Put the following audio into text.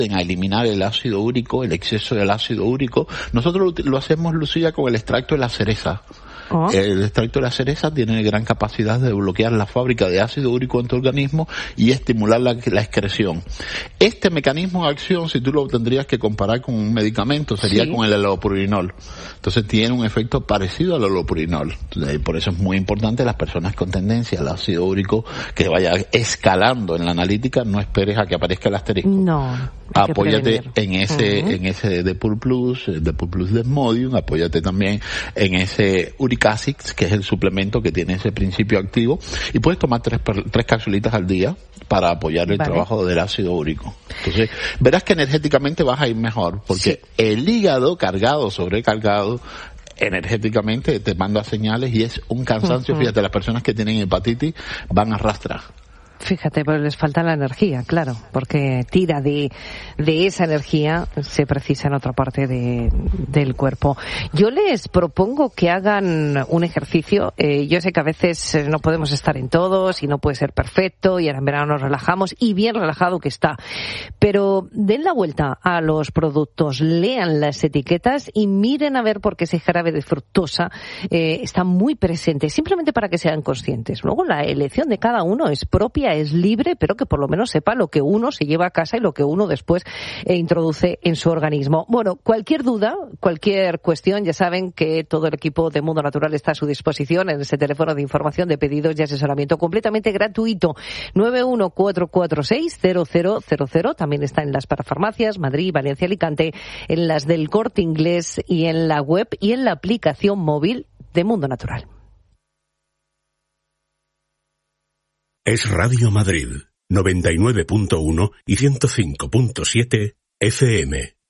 a eliminar el ácido úrico, el exceso del ácido úrico. Nosotros lo hacemos, Lucía, con el extracto de la cereza. El extracto de la cereza tiene gran capacidad de bloquear la fábrica de ácido úrico en tu organismo y estimular la excreción. Este mecanismo de acción, si tú lo tendrías que comparar con un medicamento, sería con el allopurinol. Entonces tiene un efecto parecido al allopurinol. Por eso es muy importante las personas con tendencia al ácido úrico que vaya escalando en la analítica, no esperes a que aparezca el asterisco. No. Apóyate en ese Depur Plus Desmodium, apóyate también en ese Uric Acid, que es el suplemento que tiene ese principio activo, y puedes tomar tres capsulitas al día para apoyar el trabajo del ácido úrico. Entonces, verás que energéticamente vas a ir mejor, porque el hígado sobrecargado, energéticamente te manda señales y es un cansancio. Fíjate, las personas que tienen hepatitis van a arrastrar. Fíjate, pero les falta la energía, claro, porque tira de esa energía, se precisa en otra parte del cuerpo. Yo les propongo que hagan un ejercicio. Yo sé que a veces no podemos estar en todos y no puede ser perfecto, y ahora en verano nos relajamos, y bien relajado que está. Pero den la vuelta a los productos, lean las etiquetas y miren a ver por qué ese jarabe de fructosa está muy presente, simplemente para que sean conscientes. Luego la elección de cada uno es propia, es libre, pero que por lo menos sepa lo que uno se lleva a casa y lo que uno después introduce en su organismo. Bueno, cualquier duda, cualquier cuestión, ya saben que todo el equipo de Mundo Natural está a su disposición en ese teléfono de información de pedidos y asesoramiento completamente gratuito, 914460000. También está en las parafarmacias, Madrid, Valencia, Alicante, en las del Corte Inglés y en la web y en la aplicación móvil de Mundo Natural. Es Radio Madrid, 99.1 y 105.7 FM.